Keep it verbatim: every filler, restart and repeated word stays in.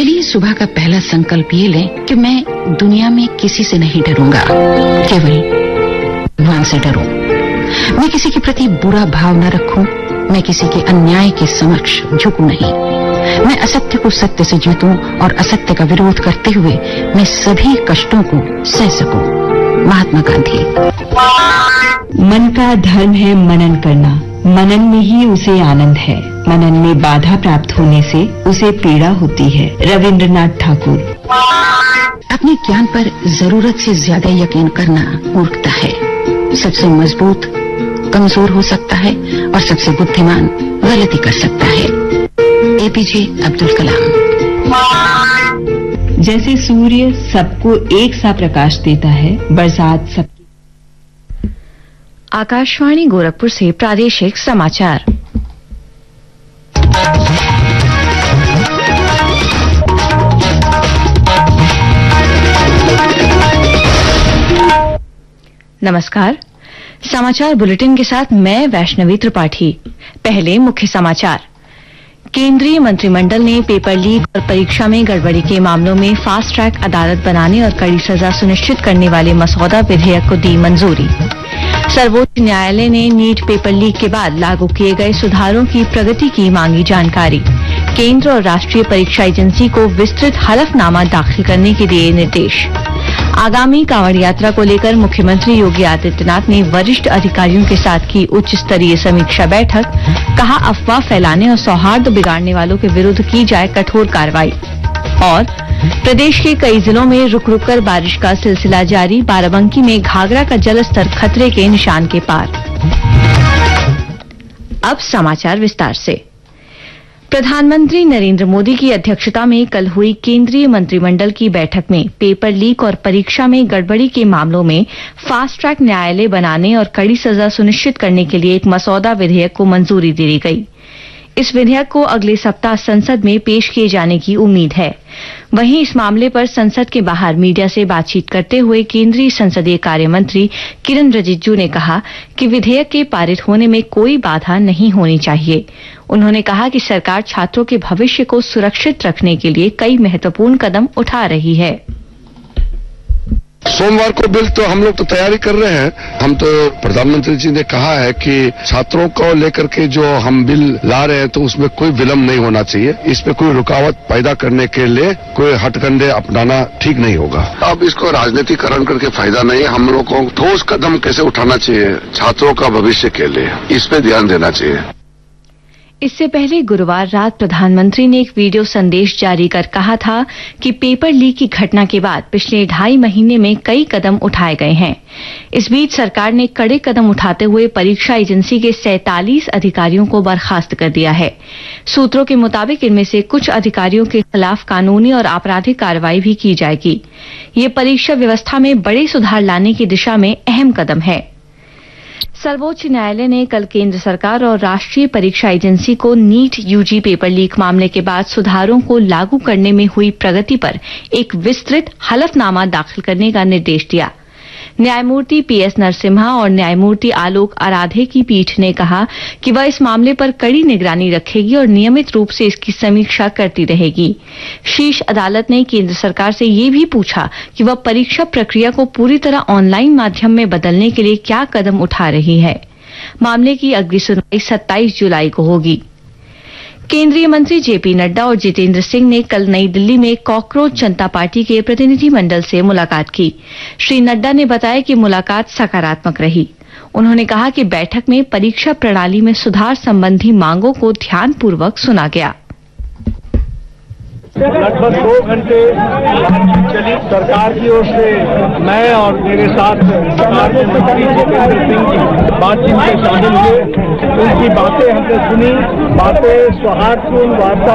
चलिए सुबह का पहला संकल्प ये लें कि मैं दुनिया में किसी से नहीं डरूंगा, केवल भगवान से डरूं। मैं किसी के प्रति बुरा भाव न रखूं, मैं किसी के अन्याय के समक्ष झुकूं नहीं। मैं असत्य को सत्य से जीतूं और असत्य का विरोध करते हुए मैं सभी कष्टों को सह सकूं। महात्मा गांधी। मन का धर्म है मनन करना, मनन में ही उसे आनंद है, मनन में बाधा प्राप्त होने से उसे पीड़ा होती है। रविंद्रनाथ ठाकुर। अपने ज्ञान पर जरूरत से ज्यादा यकीन करना मूर्खता है। सबसे मजबूत कमजोर हो सकता है और सबसे बुद्धिमान गलती कर सकता है। एपीजे अब्दुल कलाम। जैसे सूर्य सबको एक सा प्रकाश देता है, बरसात सब। आकाशवाणी गोरखपुर से प्रादेशिक समाचार। नमस्कार, समाचार बुलेटिन के साथ मैं वैष्णवी त्रिपाठी। पहले मुख्य समाचार। केंद्रीय मंत्रिमंडल ने पेपर लीक और परीक्षा में गड़बड़ी के मामलों में फास्ट ट्रैक अदालत बनाने और कड़ी सजा सुनिश्चित करने वाले मसौदा विधेयक को दी मंजूरी। सर्वोच्च न्यायालय ने नीट पेपर लीक के बाद लागू किए गए सुधारों की प्रगति की मांगी जानकारी। केंद्र और राष्ट्रीय परीक्षा एजेंसी को विस्तृत हलफनामा दाखिल करने के दिए निर्देश। आगामी कांवड़ यात्रा को लेकर मुख्यमंत्री योगी आदित्यनाथ ने वरिष्ठ अधिकारियों के साथ की उच्च स्तरीय समीक्षा बैठक। कहा, अफवाह फैलाने और सौहार्द बिगाड़ने वालों के विरुद्ध की जाए कठोर कार्रवाई। और प्रदेश के कई जिलों में रुक रुक कर बारिश का सिलसिला जारी। बाराबंकी में घाघरा का जलस्तर खतरे के निशान के पार। अब समाचार विस्तार से। प्रधानमंत्री नरेंद्र मोदी की अध्यक्षता में कल हुई केंद्रीय मंत्रिमंडल की बैठक में पेपर लीक और परीक्षा में गड़बड़ी के मामलों में फास्ट ट्रैक न्यायालय बनाने और कड़ी सजा सुनिश्चित करने के लिए एक मसौदा विधेयक को मंजूरी दी गई। इस विधेयक को अगले सप्ताह संसद में पेश किए जाने की उम्मीद है। वहीं इस मामले पर संसद के बाहर मीडिया से बातचीत करते हुए केंद्रीय संसदीय कार्य मंत्री किरण रिजिजू ने कहा कि विधेयक के पारित होने में कोई बाधा नहीं होनी चाहिए। उन्होंने कहा कि सरकार छात्रों के भविष्य को सुरक्षित रखने के लिए कई महत्वपूर्ण कदम उठा रही है। सोमवार को बिल तो हम लोग तो तैयारी कर रहे हैं। हम तो प्रधानमंत्री जी ने कहा है कि छात्रों को लेकर के जो हम बिल ला रहे हैं तो उसमें कोई विलंब नहीं होना चाहिए। इसमें कोई रुकावट पैदा करने के लिए कोई हथकंडे अपनाना ठीक नहीं होगा। अब इसको राजनीतिकरण करके फायदा नहीं है। हम लोग को ठोस कदम कैसे उठाना चाहिए छात्रों का भविष्य के लिए, इस पे ध्यान देना चाहिए। इससे पहले गुरुवार रात प्रधानमंत्री ने एक वीडियो संदेश जारी कर कहा था कि पेपर लीक की घटना के बाद पिछले ढाई महीने में कई कदम उठाए गए हैं। इस बीच सरकार ने कड़े कदम उठाते हुए परीक्षा एजेंसी के सैंतालीस अधिकारियों को बर्खास्त कर दिया है। सूत्रों के मुताबिक इनमें से कुछ अधिकारियों के खिलाफ कानूनी और आपराधिक कार्रवाई भी की जाएगी। ये परीक्षा व्यवस्था में बड़े सुधार लाने की दिशा में अहम कदम है। सर्वोच्च न्यायालय ने कल केंद्र सरकार और राष्ट्रीय परीक्षा एजेंसी को नीट यूजी पेपर लीक मामले के बाद सुधारों को लागू करने में हुई प्रगति पर एक विस्तृत हलफनामा दाखिल करने का निर्देश दिया। न्यायमूर्ति पीएस नरसिम्हा और न्यायमूर्ति आलोक आराधे की पीठ ने कहा कि वह इस मामले पर कड़ी निगरानी रखेगी और नियमित रूप से इसकी समीक्षा करती रहेगी। शीर्ष अदालत ने केंद्र सरकार से ये भी पूछा कि वह परीक्षा प्रक्रिया को पूरी तरह ऑनलाइन माध्यम में बदलने के लिए क्या कदम उठा रही है। मामले की अगली सुनवाई सत्ताईस जुलाई को होगी। केंद्रीय मंत्री जेपी नड्डा और जितेंद्र सिंह ने कल नई दिल्ली में कॉकरोच जनता पार्टी के प्रतिनिधिमंडल से मुलाकात की। श्री नड्डा ने बताया कि मुलाकात सकारात्मक रही। उन्होंने कहा कि बैठक में परीक्षा प्रणाली में सुधार संबंधी मांगों को ध्यानपूर्वक सुना गया। लगभग दो घंटे बातचीत चली। सरकार की ओर से मैं और मेरे साथ सरकार के मंत्री जितेंद्र सिंह जी बातचीत में शामिल हुए। उनकी बातें हमने सुनी। बातें सौहार्दपूर्ण वार्ता